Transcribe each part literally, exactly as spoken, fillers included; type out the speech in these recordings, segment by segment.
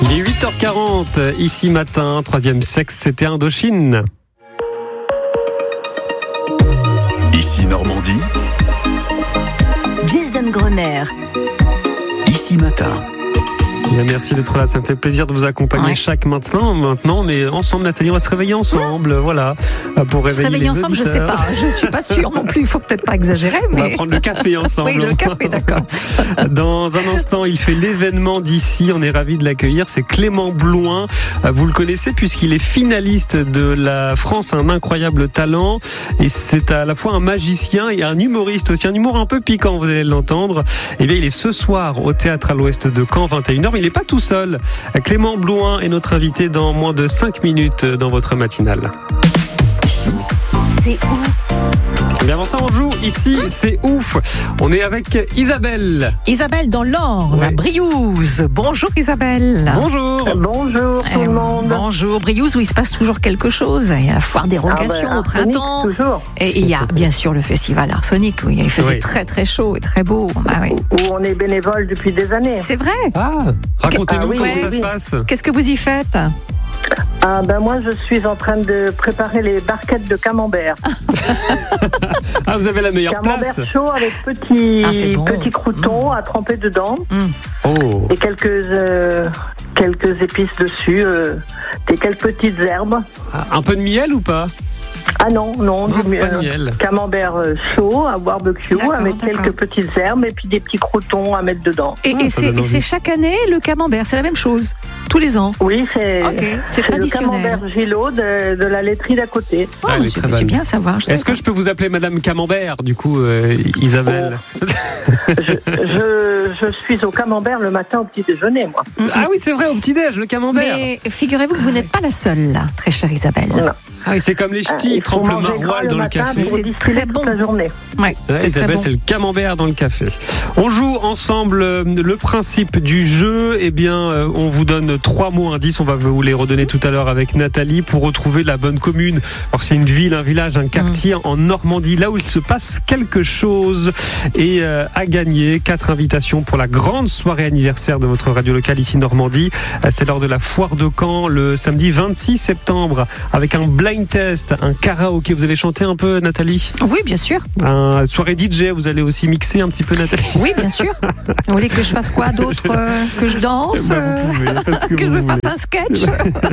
Il est huit heures quarante, ici matin, troisième sexe, c'était Indochine. Ici Normandie. Jason Grosner. Ici matin. Bien, merci d'être là, ça me fait plaisir de vous accompagner ouais. chaque matin. Maintenant, on est ensemble, Nathalie, on va se réveiller ensemble, mmh. voilà, pour réveiller se réveiller les ensemble, auditeurs. Je sais pas, je suis pas sûre non plus, il faut peut-être pas exagérer. Mais... On va prendre le café ensemble. Oui, le café, d'accord. Dans un instant, il fait l'événement d'ici, on est ravis de l'accueillir, c'est Clément Blouin. Vous le connaissez puisqu'il est finaliste de la France, un incroyable talent. Et c'est à la fois un magicien et un humoriste aussi, un humour un peu piquant, vous allez l'entendre. Et bien, il est ce soir au Théâtre à l'Ouest de Caen, vingt et une heures. Il n'est pas tout seul. Clément Blouin est notre invité dans moins de cinq minutes dans votre matinale. C'est où ? Bien avant ça, on joue. Ici, c'est ouf. On est avec Isabelle. Isabelle dans l'Orne, ouais. à Briouze. Bonjour Isabelle. Bonjour. Bonjour tout euh, le monde. Bonjour Briouze, où il se passe toujours quelque chose. Il y a la foire des rogations ah ben, au printemps. Toujours. Et il y a bien sûr le festival Arsenic, où il faisait oui. très très chaud et très beau. Bah, oui. Où on est bénévole depuis des années. C'est vrai. Ah, racontez-nous ah, oui, comment oui, ça oui. se passe. Qu'est-ce que vous y faites ? Ah ben moi je suis en train de préparer les barquettes de camembert. Ah, vous avez la meilleure camembert place. chaud avec petits, ah, bon. petits croûtons mmh. à tremper dedans. Mmh. Oh. Et quelques, euh, quelques épices dessus. Euh, et quelques petites herbes. Ah, un peu de miel ou pas ? Ah non, non, non du pas de euh, miel. Camembert euh, chaud à barbecue d'accord, avec d'accord. quelques petites herbes et puis des petits croûtons à mettre dedans. Et, ah, et c'est, et c'est chaque année le camembert, c'est la même chose, tous les ans. Oui, c'est, okay, c'est, c'est traditionnel. le camembert Gillot de, de la laiterie d'à côté. Oh, Ah, c'est, c'est bien à savoir. Est-ce que je peux vous appeler Madame Camembert, du coup, euh, Isabelle ? Oh. je, je, je suis au camembert le matin au petit déjeuner, moi. Mm-hmm. Ah oui, c'est vrai, au petit-déj, le camembert. Mais figurez-vous que vous n'êtes pas la seule, là, très chère Isabelle. Non. Ah oui, c'est comme les ch'tis, ils trempent le maroilles dans le café. C'est très bon. La journée. Ouais, ouais, c'est Isabelle, bon. c'est le camembert dans le café. On joue ensemble le principe du jeu. Eh bien, on vous donne trois mots indices. On va vous les redonner tout à l'heure avec Nathalie pour retrouver la bonne commune. Alors, c'est une ville, un village, un quartier mmh. en Normandie, là où il se passe quelque chose. Et euh, à gagner, quatre invitations pour la grande soirée anniversaire de votre radio locale ici Normandie. C'est lors de la foire de Caen le samedi vingt-six septembre avec un blind test, un karaoké. Vous allez chanter un peu, Nathalie ? Oui, bien sûr. Un soirée D J, vous allez aussi mixer un petit peu, Nathalie ? Oui, bien sûr. Vous voulez que je fasse quoi d'autre ? euh, Que je danse bah, vous pouvez, faites ce que, que vous je voulez. fasse un sketch.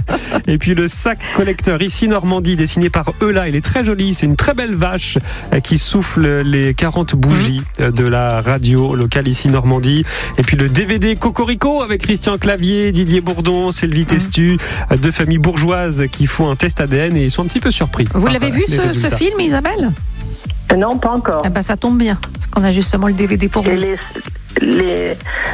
Et puis le sac collecteur ici Normandie, dessiné par Eula. Il est très joli, c'est une très belle vache qui souffle les quarante bougies mmh. de la radio locale ici Normandie. Et puis le D V D Cocorico avec Christian Clavier, Didier Bourdon, Sylvie mmh. Testu, deux familles bourgeoises qui font un test A D N et ils sont un petit peu surpris. Vous l'avez vu ce, ce film, Isabelle ? Non, pas encore. Eh ben, ça tombe bien, parce qu'on a justement le D V D pour et vous. Les, les,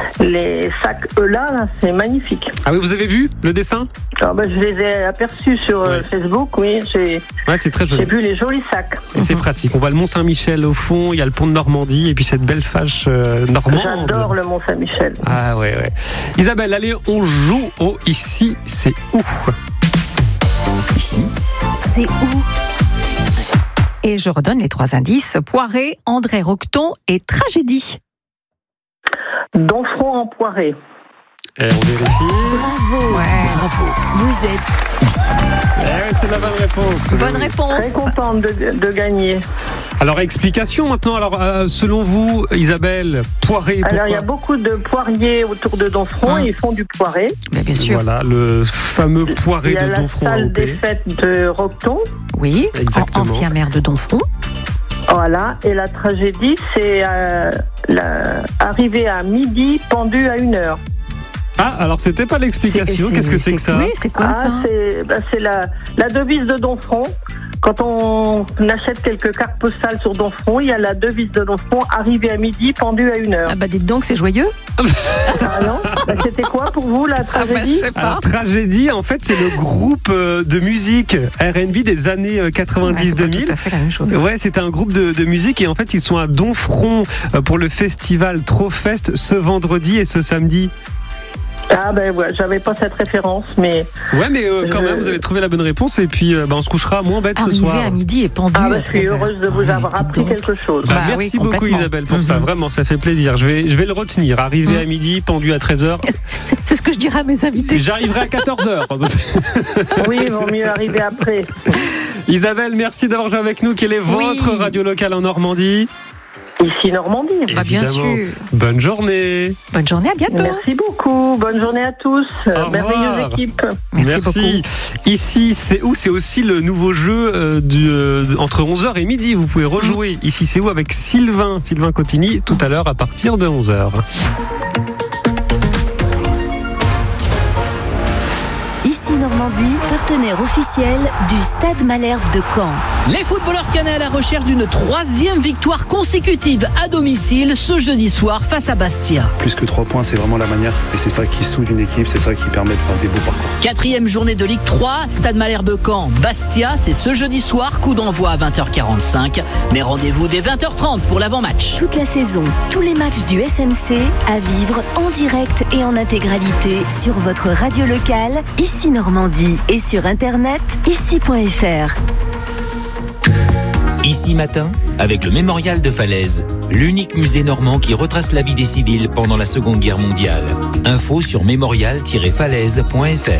les sacs Eula, là, c'est magnifique. Ah oui, vous avez vu le dessin ? Ah ben, je les ai aperçus sur ouais. Facebook, oui. J'ai, ouais, c'est très joli. J'ai vu les jolis sacs. Et c'est pratique. On voit le Mont-Saint-Michel au fond, il y a le pont de Normandie et puis cette belle fâche euh, normande. J'adore le Mont-Saint-Michel. Ah ouais, ouais. Isabelle, allez, on joue au Ici, c'est où ? Ici, c'est où ? Et je redonne les trois indices. Poiré, André Roqueton et Tragédie. Donfront en Poiré. Et on vérifie. Bravo. Ouais. Bravo. Vous êtes ici. Eh ouais, c'est la bonne réponse. Bonne réponse. Très contente de, de gagner. Alors, explication maintenant. Alors, euh, selon vous, Isabelle, Poiré, pourquoi ? Alors, il y a beaucoup de poiriers autour de Donfront ah. et ils font du poiré. Mais bien sûr. Voilà, le fameux poiré de Donfront. Il y a la salle des fêtes de Roqueton. Oui, exactement. Ancien maire de Donfront. Voilà, et la tragédie, c'est euh, la... arriver à midi pendu à une heure. Ah, alors c'était pas l'explication. C'est, c'est, Qu'est-ce que c'est, c'est que ça ? Oui, c'est quoi ah, ça ? C'est, bah, c'est la, la devise de Donfront. Quand on achète quelques cartes postales sur Donfront, il y a la devise de Donfront, arrivé à midi, pendu à une heure. Ah bah dites donc, c'est joyeux. Ah non, bah, c'était quoi pour vous la tragédie ? ah bah, Alors, Tragédie, en fait, c'est le groupe de musique R and B des années quatre-vingt-dix deux mille. Ouais, c'est pas tout à fait la même chose. Ouais, c'était un groupe de, de musique et en fait, ils sont à Donfront pour le festival Trofest ce vendredi et ce samedi. Ah ben ouais, j'avais pas cette référence, mais... Ouais, mais euh, quand Je- même, vous avez trouvé la bonne réponse et puis euh, bah, on se couchera moins bête ce Arrivé soir. à midi et pendu Ah ben, à je suis treize heures. heureuse de vous Ouais, avoir dites appris donc. quelque chose. Bah, Bah merci oui, beaucoup complètement. Isabelle pour ça, Mhm. vraiment ça fait plaisir. Je vais, je vais le retenir. Arrivé Mhm. à midi, pendu à treize heures. C'est, c'est ce que je dirais à mes invités. J'arriverai à quatorze heures. Oui, il vaut mieux arriver après. Isabelle, merci d'avoir joué avec nous. Quelle est Oui. votre radio locale en Normandie? Ici Normandie. Bah, bien Évidemment. sûr. Bonne journée. Bonne journée, à bientôt. Merci beaucoup. Bonne journée à tous. Au Merveilleuse revoir. équipe. Merci, beaucoup. Ici, c'est où? C'est aussi le nouveau jeu euh, du, euh, entre onze heures et midi. Vous pouvez rejouer. Ici, c'est où? Avec Sylvain, Sylvain Cotigny, tout à l'heure à partir de onze heures. Ici Normandie, partenaire officiel du Stade Malherbe de Caen. Les footballeurs canets à la recherche d'une troisième victoire consécutive à domicile ce jeudi soir face à Bastia. Plus que trois points, c'est vraiment la manière. Et c'est ça qui soude une équipe, c'est ça qui permet de faire des beaux parcours. Quatrième journée de Ligue trois, Stade Malherbe Caen, Bastia, c'est ce jeudi soir, coup d'envoi à vingt heures quarante-cinq. Mais rendez-vous dès vingt heures trente pour l'avant-match. Toute la saison, tous les matchs du S M C à vivre en direct et en intégralité sur votre radio locale, Ici Normandie, et sur internet, ici point f r. Ici Matin, avec le Mémorial de Falaise, l'unique musée normand qui retrace la vie des civils pendant la Seconde Guerre mondiale. Info sur mémorial tiret falaise point f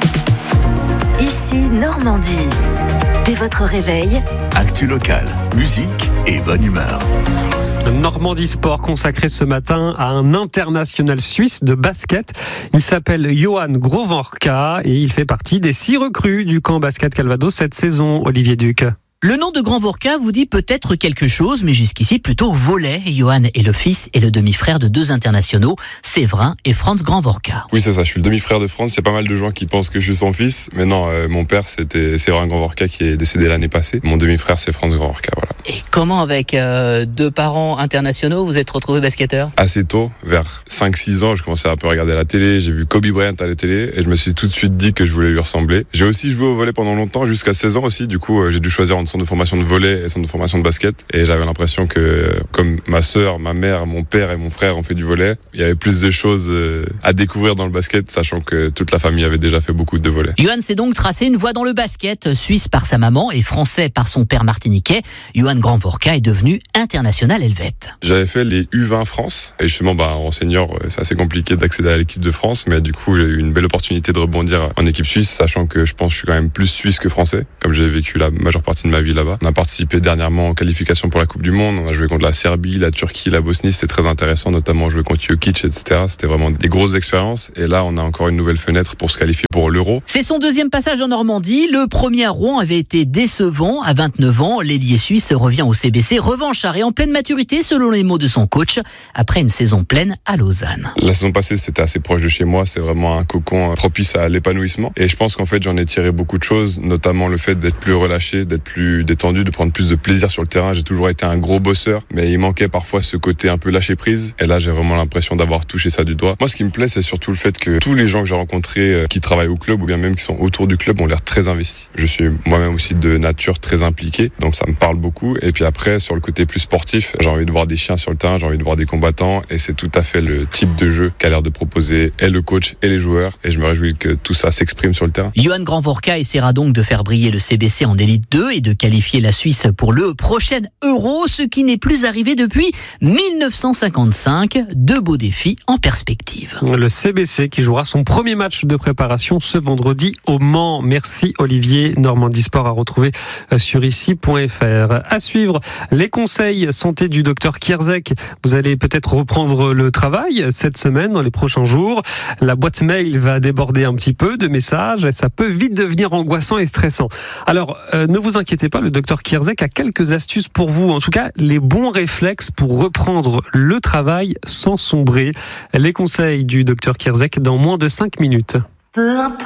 r. Ici Normandie. Dès votre réveil, Actu locale, musique et bonne humeur. Normandie Sport consacré ce matin à un international suisse de basket. Il s'appelle Johan Grovorka et il fait partie des six recrues du camp basket Calvados cette saison, Olivier Duc. Le nom de Grovorka vous dit peut-être quelque chose, mais jusqu'ici plutôt au volet. Johan est le fils et le demi-frère de deux internationaux, Séverin et Franz Grovorka. Oui, c'est ça, je suis le demi-frère de France. Il y a pas mal de gens qui pensent que je suis son fils, mais non, euh, mon père c'était Séverin Grovorka qui est décédé l'année passée. Mon demi-frère c'est Franz Grovorka, voilà. Et comment, avec euh, deux parents internationaux, vous êtes retrouvé basketteur? Assez tôt, vers cinq six ans, je commençais à un peu regarder la télé, j'ai vu Kobe Bryant à la télé et je me suis tout de suite dit que je voulais lui ressembler. J'ai aussi joué au volley pendant longtemps, jusqu'à seize ans aussi, du coup euh, j'ai dû choisir entre centre de formation de volley et centre de formation de basket et j'avais l'impression que euh, comme ma sœur, ma mère, mon père et mon frère ont fait du volley, il y avait plus de choses euh, à découvrir dans le basket, sachant que toute la famille avait déjà fait beaucoup de volley. Johan s'est donc tracé une voie dans le basket, suisse par sa maman et français par son père martiniquais. Johan Grovorka est devenu international helvète. J'avais fait les U vingt France et justement bah, en senior c'est assez compliqué d'accéder à l'équipe de France, mais du coup j'ai eu une belle opportunité de rebondir en équipe suisse, sachant que je pense que je suis quand même plus suisse que français, comme j'ai vécu la majeure partie de ma vie là-bas. On a participé dernièrement en qualification pour la Coupe du Monde, on a joué contre la Serbie, la Turquie, la Bosnie, c'était très intéressant, notamment jouer contre Jokic, et cetera. C'était vraiment des grosses expériences et là on a encore une nouvelle fenêtre pour se qualifier pour l'Euro. C'est son deuxième passage en Normandie. Le premier à Rouen avait été décevant. À vingt-neuf ans, l'ailier suisse revient au C B C, revanchard et en pleine maturité selon les mots de son coach, après une saison pleine à Lausanne. La saison passée c'était assez proche de chez moi, c'est vraiment un cocon propice à l'épanouissement et je pense qu'en fait j'en ai tiré beaucoup de choses, notamment le fait d'être plus relâché, d'être plus détendu, de prendre plus de plaisir sur le terrain. J'ai toujours été un gros bosseur, mais il manquait parfois ce côté un peu lâcher prise et là j'ai vraiment l'impression d'avoir touché ça du doigt. Moi ce qui me plaît c'est surtout le fait que tous les gens que j'ai rencontrés qui travaillent au club ou bien même qui sont autour du club ont l'air très investis. Je suis moi-même aussi de nature très impliqué, donc ça me parle beaucoup. Et puis après sur le côté plus sportif, j'ai envie de voir des chiens sur le terrain, j'ai envie de voir des combattants et c'est tout à fait le type de jeu qu'a l'air de proposer et le coach et les joueurs et je me réjouis que tout ça s'exprime sur le terrain. Johan Grovorka essaiera donc de faire briller le C B C en Élite deux et de qualifier la Suisse pour le prochain Euro, ce qui n'est plus arrivé depuis mille neuf cent cinquante-cinq. Deux beaux défis en perspective. Le C B C qui jouera son premier match de préparation ce vendredi au Mans. Merci Olivier. Normandie Sport à retrouver sur ici point f r. À suivre, les conseils santé du docteur Kierzek. Vous allez peut-être reprendre le travail cette semaine, dans les prochains jours. La boîte mail va déborder un petit peu de messages et ça peut vite devenir angoissant et stressant. Alors, euh, ne vous inquiétez pas, le docteur Kierzek a quelques astuces pour vous. En tout cas, les bons réflexes pour reprendre le travail sans sombrer. Les conseils du docteur Kierzek dans moins de cinq minutes. Peu importe.